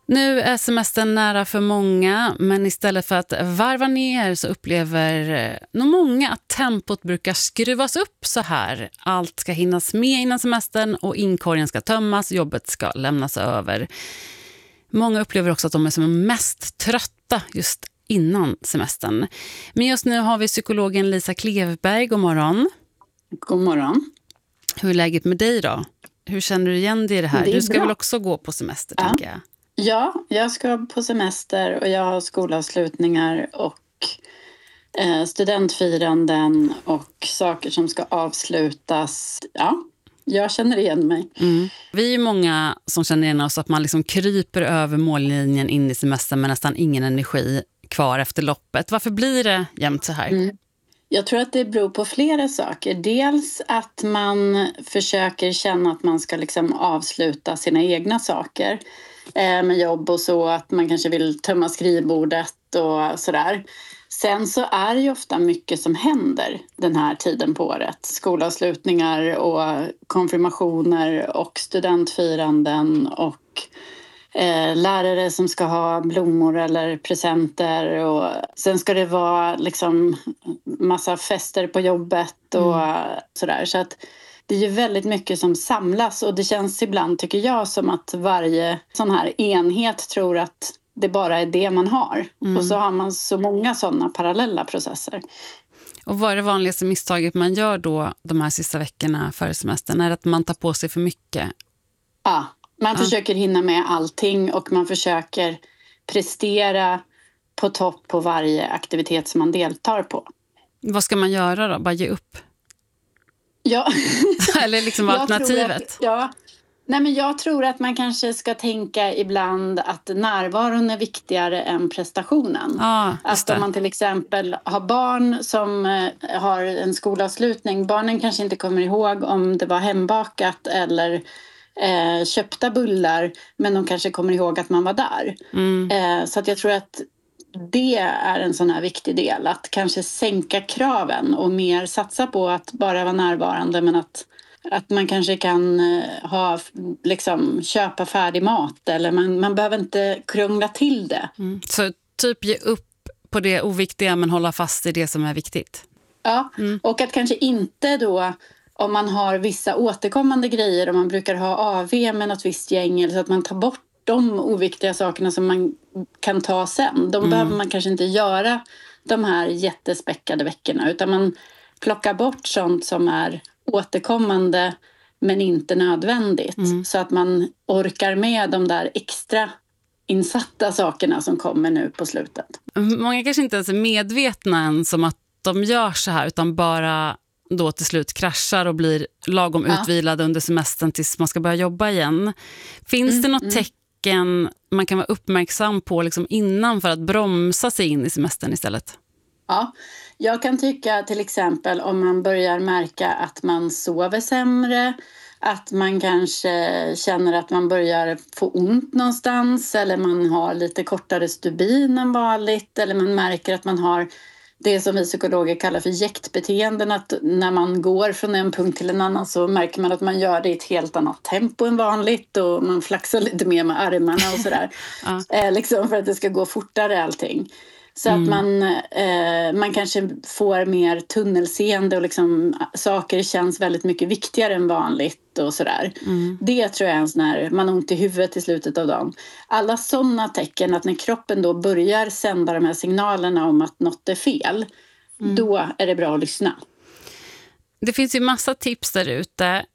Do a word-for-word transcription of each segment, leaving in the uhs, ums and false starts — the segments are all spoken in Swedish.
Nu är semestern nära för många, men istället för att varva ner så upplever nog många att tempot brukar skruvas upp så här. Allt ska hinnas med innan semestern och inkorgen ska tömmas, jobbet ska lämnas över. Många upplever också att de är som mest trötta just innan semestern. Men just nu har vi psykologen Lisa Klevberg. God morgon. God morgon. Hur är läget med dig då? Hur känner du igen dig i det här? Det är du ska bra. väl också gå på semester, Ja. tänker jag. Ja, jag ska på semester och jag har skolavslutningar och eh, studentfiranden och saker som ska avslutas. Ja, jag känner igen mig. Mm. Vi är ju många som känner igen oss att man liksom kryper över mållinjen in i semestern med nästan ingen energi kvar efter loppet. Varför blir det jämt så här? Mm. Jag tror att det beror på flera saker. Dels att man försöker känna att man ska liksom avsluta sina egna saker eh, med jobb och så. Att man kanske vill tömma skrivbordet och sådär. Sen så är det ju ofta mycket som händer den här tiden på året. Skolavslutningar och konfirmationer och studentfiranden och Eh, lärare som ska ha blommor eller presenter och sen ska det vara liksom massa fester på jobbet och mm. sådär. Så att det är ju väldigt mycket som samlas och det känns ibland, tycker jag, som att varje sån här enhet tror att det bara är det man har. Mm. Och så har man så många sådana parallella processer. Och vad är det vanligaste misstaget man gör då de här sista veckorna före semestern? Är det att man tar på sig för mycket? Ja. Man Ja. försöker hinna med allting och man försöker prestera på topp på varje aktivitet som man deltar på. Vad ska man göra då? Bara ge upp? Ja. Eller liksom alternativet? Att, ja. Nej, men jag tror att man kanske ska tänka ibland att närvaron är viktigare än prestationen. Ja, att om man till exempel har barn som har en skolavslutning, barnen kanske inte kommer ihåg om det var hembakat eller Eh, köpta bullar, men de kanske kommer ihåg att man var där. Mm. Eh, så att jag tror att det är en sån här viktig del, att kanske sänka kraven och mer satsa på att bara vara närvarande, men att, att man kanske kan eh, ha, liksom, köpa färdig mat eller man, man behöver inte krångla till det. Mm. Så typ ge upp på det oviktiga men hålla fast i det som är viktigt. Ja, mm. Och att kanske inte då, om man har vissa återkommande grejer och man brukar ha A V med något visst gäng, eller så att man tar bort de oviktiga sakerna som man kan ta sen. De mm. behöver man kanske inte göra de här jättespäckade veckorna, utan man plockar bort sånt som är återkommande men inte nödvändigt. Mm. Så att man orkar med de där extra insatta sakerna som kommer nu på slutet. Många kanske inte ens är medvetna ens om att de gör så här, utan bara då till slut kraschar och blir lagom ja. utvilade under semestern tills man ska börja jobba igen. Finns mm, det något mm. tecken man kan vara uppmärksam på liksom innan för att bromsa sig in i semestern istället? Ja, jag kan tycka till exempel om man börjar märka att man sover sämre, att man kanske känner att man börjar få ont någonstans, eller man har lite kortare stubin än vanligt, eller man märker att man har det som vi psykologer kallar för jäktbeteenden, att när man går från en punkt till en annan så märker man att man gör det i ett helt annat tempo än vanligt och man flaxar lite mer med armarna och sådär. ja. eh, liksom för att det ska gå fortare allting. Så mm. att man, eh, man kanske får mer tunnelseende och liksom, saker känns väldigt mycket viktigare än vanligt och sådär. Mm. Det tror jag är en sån här, man har ont i huvudet i slutet av dagen. Alla sådana tecken, att när kroppen då börjar sända de här signalerna om att något är fel, mm. då är det bra att lyssna. Det finns ju massa tips där ute.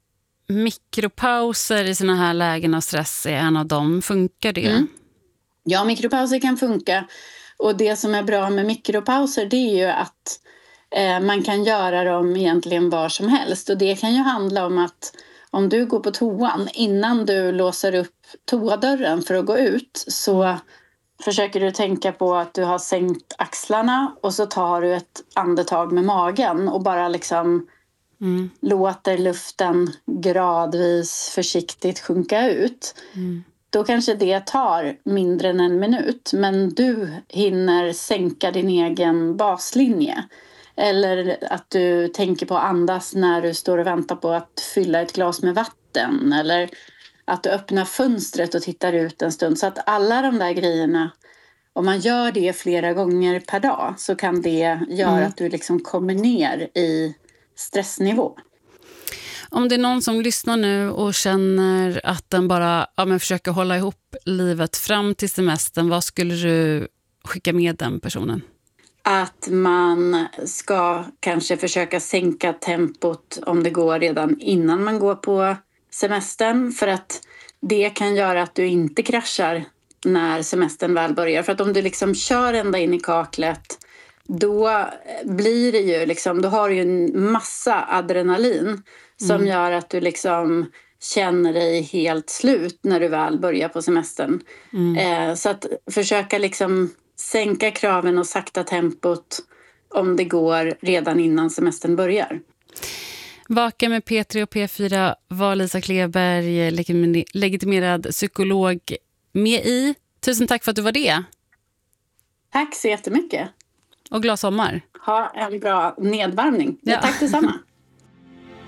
Mikropauser i såna här lägen av stress är en av dem. Funkar det? Mm. Ja, mikropauser kan funka. Och det som är bra med mikropauser, det är ju att eh, man kan göra dem egentligen var som helst. Och det kan ju handla om att om du går på toan, innan du låser upp toadörren för att gå ut, så försöker du tänka på att du har sänkt axlarna och så tar du ett andetag med magen och bara liksom mm. låter luften gradvis försiktigt sjunka ut. Mm. Då kanske det tar mindre än en minut, men du hinner sänka din egen baslinje. Eller att du tänker på att andas när du står och väntar på att fylla ett glas med vatten. Eller att du öppnar fönstret och tittar ut en stund. Så att alla de där grejerna, om man gör det flera gånger per dag så kan det göra mm. att du liksom kommer ner i stressnivå. Om det är någon som lyssnar nu och känner att den bara ja, men försöker hålla ihop livet fram till semestern, vad skulle du skicka med den personen? Att man ska kanske försöka sänka tempot om det går redan innan man går på semestern. För att det kan göra att du inte kraschar när semestern väl börjar. För att om du liksom kör ända in i kaklet, då blir det ju liksom, då har du ju en massa adrenalin som mm. gör att du liksom känner dig helt slut när du väl börjar på semestern. Mm. Eh, så att försöka liksom sänka kraven och sakta tempot om det går redan innan semestern börjar. Vaka med P tre och P fyra var Lisa Kleberg, legitimerad psykolog, med i. Tusen tack för att du var det. Tack så jättemycket. Och glad sommar. Ha en bra nedvarvning. Ja. Tack detsamma.